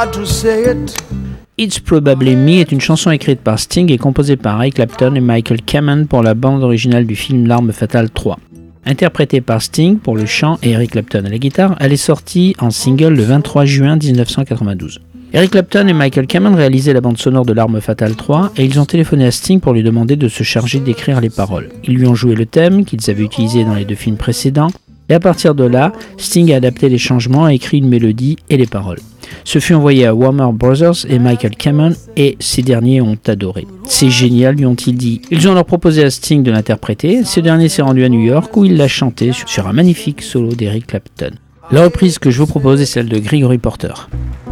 hard to say it. It's Probably Me est une chanson écrite par Sting et composée par Eric Clapton et Michael Kamen pour la bande originale du film L'Arme Fatale 3. Interprétée par Sting pour le chant et Eric Clapton à la guitare, elle est sortie en single le 23 juin 1992. Eric Clapton et Michael Kamen réalisaient la bande sonore de L'Arme Fatale 3 et ils ont téléphoné à Sting pour lui demander de se charger d'écrire les paroles. Ils lui ont joué le thème qu'ils avaient utilisé dans les deux films précédents et à partir de là, Sting a adapté les changements, a écrit une mélodie et les paroles. Ce fut envoyé à Warner Brothers et Michael Kamen et ces derniers ont adoré. C'est génial, lui ont-ils dit. Ils ont alors proposé à Sting de l'interpréter. Ce dernier s'est rendu à New York où il l'a chanté sur un magnifique solo d'Eric Clapton. La reprise que je vous propose est celle de Gregory Porter.